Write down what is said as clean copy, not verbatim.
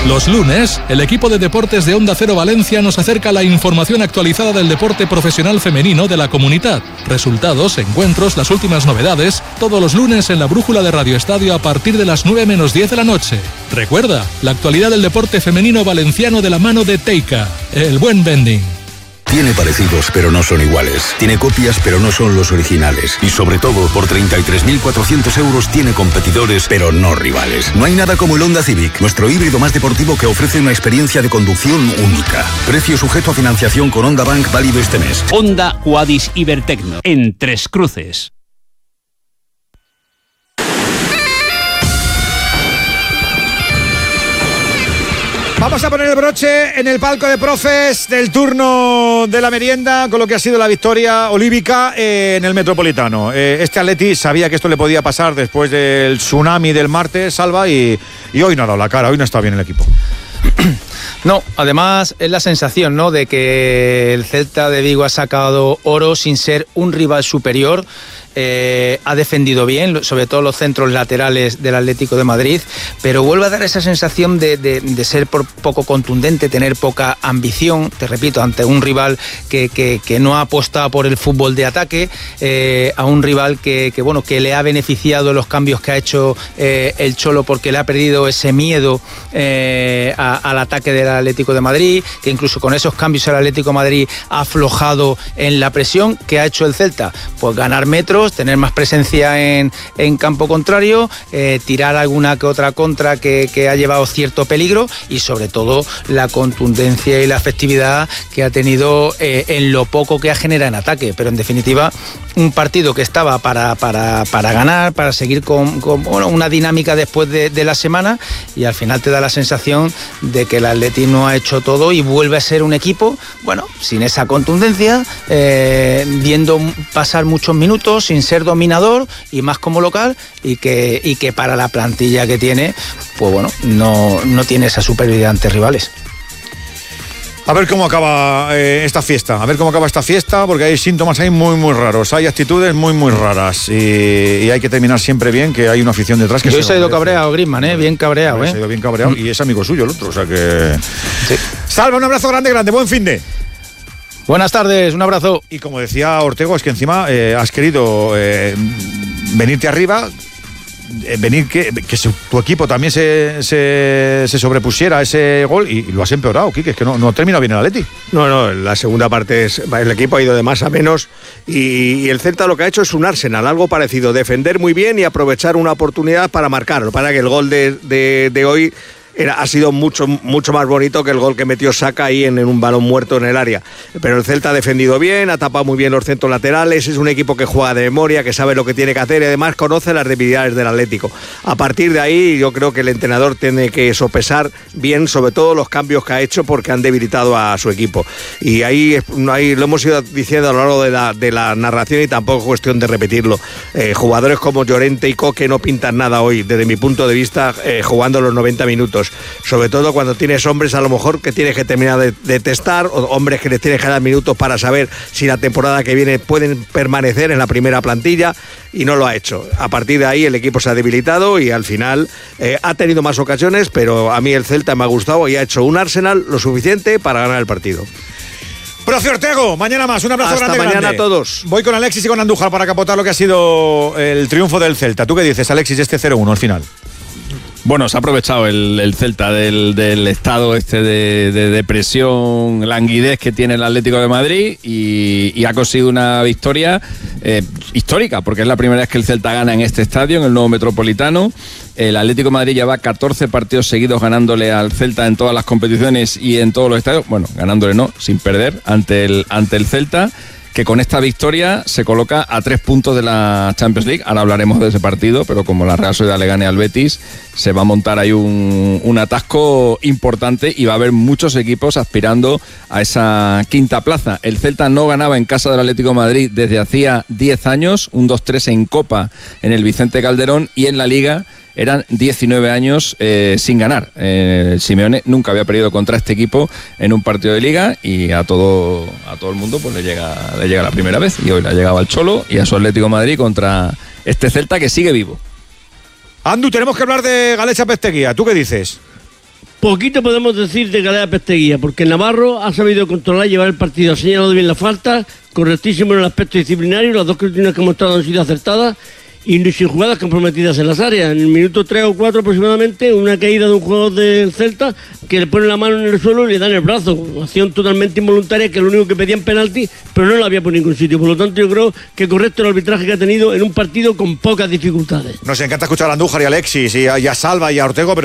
Los lunes, el equipo de deportes de Onda Cero Valencia nos acerca la información actualizada del deporte profesional femenino de la comunidad. Resultados, encuentros, las últimas novedades, todos los lunes en la brújula de Radio Estadio a partir de las 9 menos 10 de la noche. Recuerda, la actualidad del deporte femenino valenciano de la mano de Teica, el buen vending. Tiene parecidos, pero no son iguales. Tiene copias, pero no son los originales. Y sobre todo, por 33.400 euros tiene competidores, pero no rivales. No hay nada como el Honda Civic, nuestro híbrido más deportivo que ofrece una experiencia de conducción única. Precio sujeto a financiación con Honda Bank válido este mes. Honda Quadis Ibertecno, en Tres Cruces. Vamos a poner el broche en el palco de profes del turno de la merienda con lo que ha sido la victoria olívica en el Metropolitano. Este Atleti sabía que esto le podía pasar después del tsunami del martes, Salva, y hoy no ha dado la cara, hoy no está bien el equipo. No, además es la sensación, ¿no?, de que el Celta de Vigo ha sacado oro sin ser un rival superior. Ha defendido bien, sobre todo los centros laterales del Atlético de Madrid, pero vuelve a dar esa sensación de ser poco contundente, tener poca ambición, te repito, ante un rival que no ha apostado por el fútbol de ataque, a un rival que le ha beneficiado los cambios que ha hecho el Cholo, porque le ha perdido ese miedo al ataque del Atlético de Madrid, que incluso con esos cambios el Atlético de Madrid ha aflojado en la presión. Que ha hecho el Celta? Pues ganar metros, tener más presencia en campo contrario, tirar alguna que otra contra que ha llevado cierto peligro, y sobre todo la contundencia y la efectividad que ha tenido en lo poco que ha generado en ataque. Pero en definitiva, un partido que estaba para ganar, para seguir con una dinámica después de la semana, y al final te da la sensación de que el Atleti no ha hecho todo y vuelve a ser un equipo, sin esa contundencia, viendo pasar muchos minutos, sin ser dominador y más como local, y que para la plantilla que tiene, pues no tiene esa superioridad ante rivales. A ver cómo acaba esta fiesta, porque hay síntomas ahí muy, muy raros, hay actitudes muy, muy raras, y hay que terminar siempre bien, que hay una afición detrás que... Hoy se ha ido cabreado Griezmann, bien cabreado. Se ha ido bien cabreado, y es amigo suyo el otro, o sea que... Sí. Salva, un abrazo grande, buen finde. Buenas tardes, un abrazo. Y como decía Ortego, es que encima has querido venirte arriba, que tu equipo también se sobrepusiera a ese gol, y lo has empeorado, Quique, es que no termina bien el Atleti. No, la segunda parte el equipo ha ido de más a menos, y el Celta lo que ha hecho es un Arsenal, algo parecido, defender muy bien y aprovechar una oportunidad para marcarlo, para que el gol de hoy ha sido mucho más bonito que el gol que metió Saka ahí en un balón muerto en el área. Pero el Celta ha defendido bien, ha tapado muy bien los centros laterales, es un equipo que juega de memoria, que sabe lo que tiene que hacer, y además conoce las debilidades del Atlético. A partir de ahí, yo creo que el entrenador tiene que sopesar bien, sobre todo los cambios que ha hecho, porque han debilitado a su equipo. Y ahí lo hemos ido diciendo a lo largo de la narración, y tampoco es cuestión de repetirlo. Jugadores como Llorente y Coque no pintan nada hoy, desde mi punto de vista, jugando los 90 minutos. Sobre todo cuando tienes hombres a lo mejor que tienes que terminar de testar, o hombres que les tienes que dar minutos para saber si la temporada que viene pueden permanecer en la primera plantilla, y no lo ha hecho. A partir de ahí el equipo se ha debilitado, y al final ha tenido más ocasiones, pero a mí el Celta me ha gustado y ha hecho un Arsenal lo suficiente para ganar el partido. Profe Ortego, mañana más, un abrazo grande. Hasta mañana a todos. Voy con Alexis y con Andújar para capotar lo que ha sido el triunfo del Celta. ¿Tú qué dices, Alexis, este 0-1 al final? Bueno, se ha aprovechado el Celta del estado de depresión, languidez que tiene el Atlético de Madrid, y ha conseguido una victoria histórica, porque es la primera vez que el Celta gana en este estadio, en el nuevo Metropolitano. El Atlético de Madrid lleva 14 partidos seguidos ganándole al Celta en todas las competiciones y en todos los estadios. Bueno, ganándole no, sin perder ante el Celta, que con esta victoria se coloca a 3 puntos de la Champions League. Ahora hablaremos de ese partido, pero como la Real Sociedad le gane al Betis, se va a montar ahí un atasco importante, y va a haber muchos equipos aspirando a esa quinta plaza. El Celta no ganaba en casa del Atlético de Madrid desde hacía 10 años, un 2-3 en Copa en el Vicente Calderón, y en la Liga eran 19 años sin ganar. Simeone nunca había perdido contra este equipo en un partido de Liga, y a todo el mundo pues le llega la primera vez, y hoy le ha llegado al Cholo y a su Atlético de Madrid contra este Celta que sigue vivo. Andu, tenemos que hablar de Galet Zapesteguía. ¿Tú qué dices? Poquito podemos decir de Galea Pesteguía, porque Navarro ha sabido controlar y llevar el partido, ha señalado bien la falta, correctísimo en el aspecto disciplinario, las dos cuestiones que hemos mostrado han sido acertadas y sin jugadas comprometidas en las áreas. En el minuto 3 o 4 aproximadamente, una caída de un jugador del Celta que le pone la mano en el suelo y le da en el brazo. Acción totalmente involuntaria, que lo único que pedían penalti, pero no la había por ningún sitio. Por lo tanto, yo creo que correcto el arbitraje que ha tenido en un partido con pocas dificultades. Nos encanta escuchar a Andújar y a Alexis y a Salva y a Ortego, pero